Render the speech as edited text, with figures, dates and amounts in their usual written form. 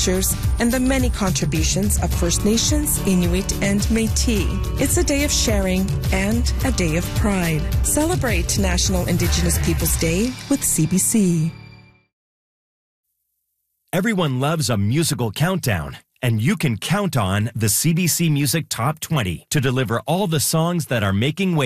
cultures and the many contributions of First Nations, Inuit, and Métis. It's a day of sharing and a day of pride. Celebrate National Indigenous Peoples Day with CBC. Everyone loves a musical countdown, and you can count on the CBC Music Top 20 to deliver all the songs that are making waves